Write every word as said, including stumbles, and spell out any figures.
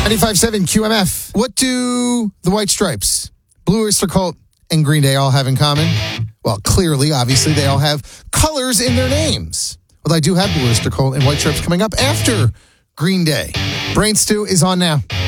ninety-five point seven Q M F. What do the White Stripes, Blue Oyster Cult, and Green Day all have in common? Well, clearly, obviously, they all have colors in their names. Well, I do have Blue Oyster Cult and White Stripes coming up after Green Day. Brain Stew is on now.